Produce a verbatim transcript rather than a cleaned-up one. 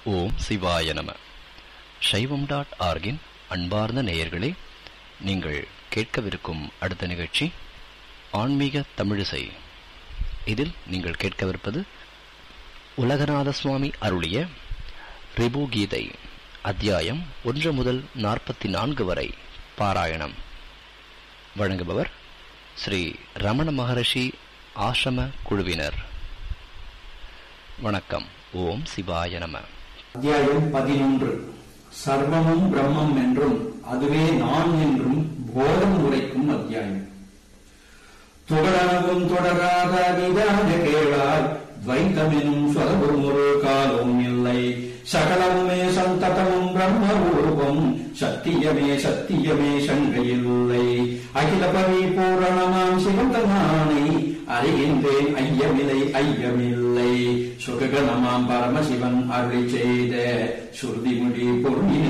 ஓம் சிவாய நம. சைவம் டாட் ஆர்கின் அன்பார்ந்த நேயர்களே, நீங்கள் கேட்கவிருக்கும் அடுத்த நிகழ்ச்சி ஆன்மீக தமிழிசை. இதில் நீங்கள் கேட்கவிருப்பது உலகநாத சுவாமி அருளிய ரிபு கீதை அத்தியாயம் ஒன்று முதல் நாற்பத்தி நான்கு வரை பாராயணம். வழங்குபவர் ஸ்ரீ ரமண மகரிஷி ஆசிரம குழுவினர். வணக்கம். ஓம் சிவாய நம. அத்தியாயம் பதினொன்று. சர்வமும் பிரம்மம் என்றும் அதுவே நான் என்றும் போதம் உரைக்கும் அத்தியாயம். தொடரவும் தொடராத விதான கேளாய் துவைத்தமெனும் சொலவும் ஒரு காலம் இல்லை. சகலமுமே சந்ததமும் பிரம்மரூபம் சத்தியமே சத்தியமே சங்கையில்லை. அகில பரிபூரணமாம் சிவந்தனானை அறிகின்றேன் ஐயமில்லை ஐயமில்லை. சுககணமாம் பரமசிவன் அருளி செய்த சுருதிமுடி பொருளின